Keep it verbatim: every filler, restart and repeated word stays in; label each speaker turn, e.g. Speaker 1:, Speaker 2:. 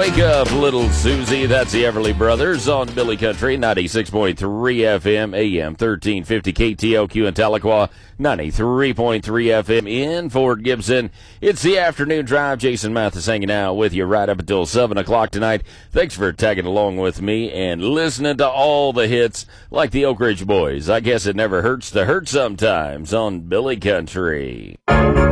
Speaker 1: Wake up, little Susie. That's the Everly Brothers on Billy Country, ninety-six point three F M, A M thirteen fifty K T L Q in Tahlequah, ninety-three point three F M in Fort Gibson. It's the afternoon drive. Jason Mathis hanging out with you right up until seven o'clock tonight. Thanks for tagging along with me and listening to all the hits like the Oak Ridge Boys. I guess it never hurts to hurt sometimes on Billy Country.